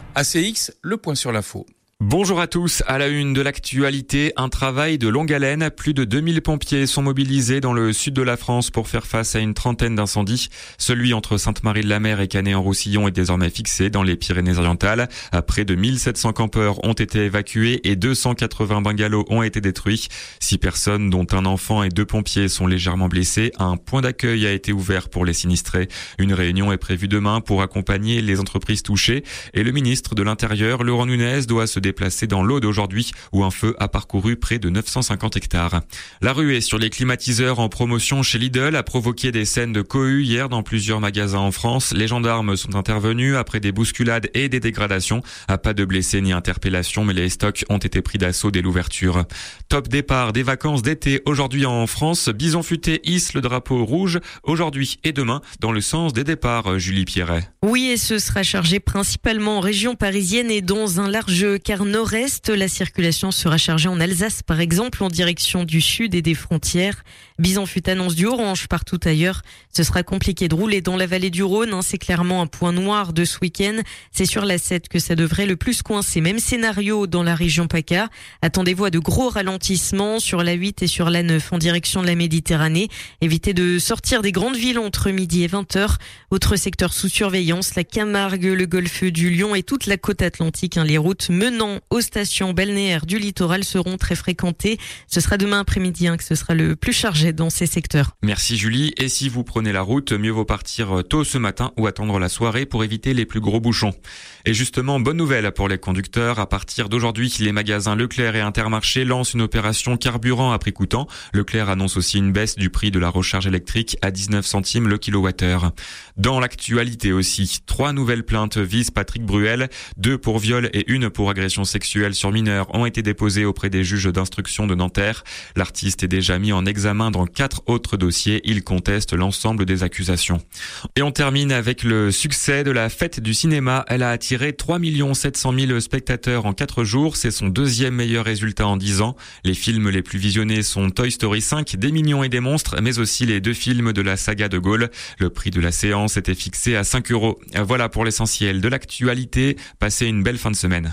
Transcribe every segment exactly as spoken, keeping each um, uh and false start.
A C X, le point sur l'info. Bonjour à tous. À la une de l'actualité, un travail de longue haleine. Plus de deux mille pompiers sont mobilisés dans le sud de la France pour faire face à une trentaine d'incendies. Celui entre Sainte-Marie-de-la-Mer et Canet-en-Roussillon est désormais fixé dans les Pyrénées-Orientales. Près de mille sept cents campeurs ont été évacués et deux cent quatre-vingts bungalows ont été détruits. Six personnes, dont un enfant et deux pompiers, sont légèrement blessés. Un point d'accueil a été ouvert pour les sinistrés. Une réunion est prévue demain pour accompagner les entreprises touchées. Et le ministre de l'Intérieur, Laurent Nunez, doit se déplacé dans l'Aude aujourd'hui où un feu a parcouru près de neuf cent cinquante hectares. La ruée sur les climatiseurs en promotion chez Lidl a provoqué des scènes de cohue hier dans plusieurs magasins en France. Les gendarmes sont intervenus après des bousculades et des dégradations. Pas de blessés ni interpellations, mais les stocks ont été pris d'assaut dès l'ouverture. Top départ des vacances d'été aujourd'hui en France. Bison Futé hisse le drapeau rouge aujourd'hui et demain dans le sens des départs, Julie Pierret. Oui, et ce sera chargé principalement en région parisienne et dans un large quart nord-est. La circulation sera chargée en Alsace, par exemple, en direction du sud et des frontières. Bison Futé annonce du orange partout ailleurs. Ce sera compliqué de rouler dans la vallée du Rhône. Hein, c'est clairement un point noir de ce week-end. C'est sur la sept que ça devrait le plus coincer. Même scénario dans la région PACA. Attendez-vous à de gros ralentissements sur la huit et sur la neuf en direction de la Méditerranée. Évitez de sortir des grandes villes entre midi et vingt heures. Autre secteur sous surveillance, la Camargue, le golfe du Lion et toute la côte atlantique. Hein, les routes menant aux stations balnéaires du littoral seront très fréquentées. Ce sera demain après-midi hein, que ce sera le plus chargé dans ces secteurs. Merci Julie. Et si vous prenez la route, mieux vaut partir tôt ce matin ou attendre la soirée pour éviter les plus gros bouchons. Et justement, bonne nouvelle pour les conducteurs. À partir d'aujourd'hui, les magasins Leclerc et Intermarché lancent une opération carburant à prix coûtant. Leclerc annonce aussi une baisse du prix de la recharge électrique à dix-neuf centimes le kilowattheure. Dans l'actualité aussi, trois nouvelles plaintes visent Patrick Bruel. Deux pour viol et une pour agression sexuelle sur mineurs ont été déposées auprès des juges d'instruction de Nanterre. L'artiste est déjà mis en examen dans quatre autres dossiers. Il conteste l'ensemble des accusations. Et on termine avec le succès de la fête du cinéma. Elle a attiré trois millions sept cent mille spectateurs en quatre jours. C'est son deuxième meilleur résultat en dix ans. Les films les plus visionnés sont Toy Story cinq, Des mignons et des monstres, mais aussi les deux films de la saga de Gaulle. Le prix de la séance était fixé à cinq euros. Voilà pour l'essentiel de l'actualité. Passez une belle fin de semaine.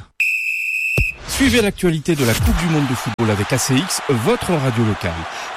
Suivez l'actualité de la Coupe du Monde de football avec A C X, votre radio locale.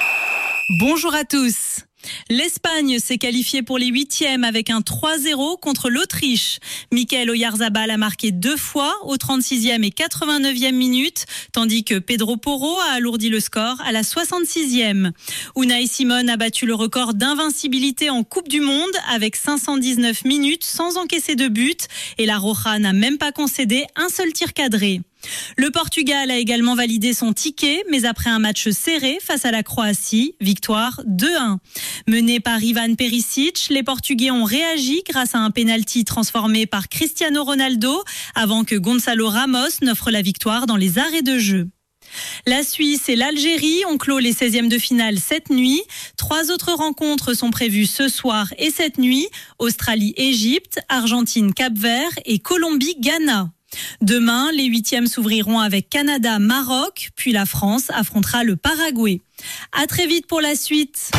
Bonjour à tous. L'Espagne s'est qualifiée pour les huitièmes avec un trois zéro contre l'Autriche. Michael Oyarzabal a marqué deux fois au trente-sixième et quatre-vingt-neuvième minute, tandis que Pedro Porro a alourdi le score à la soixante-sixième. Unai Simon a battu le record d'invincibilité en Coupe du Monde avec cinq cent dix-neuf minutes sans encaisser de but et la Roja n'a même pas concédé un seul tir cadré. Le Portugal a également validé son ticket, mais après un match serré face à la Croatie, victoire deux un. Menés par Ivan Perisic, les Portugais ont réagi grâce à un pénalty transformé par Cristiano Ronaldo avant que Gonzalo Ramos n'offre la victoire dans les arrêts de jeu. La Suisse et l'Algérie ont clos les seizièmes de finale cette nuit. Trois autres rencontres sont prévues ce soir et cette nuit. Australie-Égypte, Argentine-Cap-Vert et Colombie-Ghana. Demain, les huitièmes s'ouvriront avec Canada-Maroc, puis la France affrontera le Paraguay. À très vite pour la suite.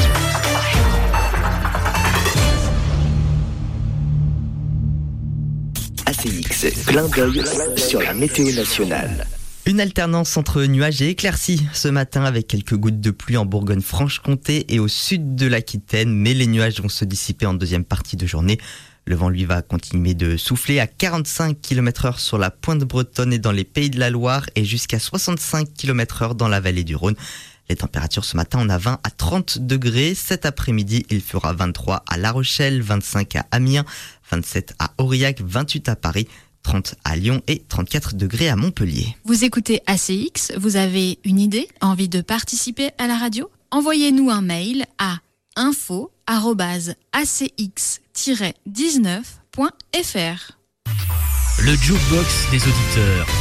A C X, clin d'œil sur la météo nationale. Une alternance entre nuages et éclaircies ce matin avec quelques gouttes de pluie en Bourgogne-Franche-Comté et au sud de l'Aquitaine, mais les nuages vont se dissiper en deuxième partie de journée. Le vent, lui, va continuer de souffler à quarante-cinq kilomètres heure sur la pointe bretonne et dans les Pays de la Loire et jusqu'à soixante-cinq kilomètres heure dans la vallée du Rhône. Les températures ce matin, on a vingt à trente degrés. Cet après-midi, il fera vingt-trois à La Rochelle, vingt-cinq à Amiens, vingt-sept à Aurillac, vingt-huit à Paris, trente à Lyon et trente-quatre degrés à Montpellier. Vous écoutez A C X, vous avez une idée, envie de participer à la radio ? Envoyez-nous un mail à info arobase a c x tiret dix-neuf point f r. Le jukebox des auditeurs.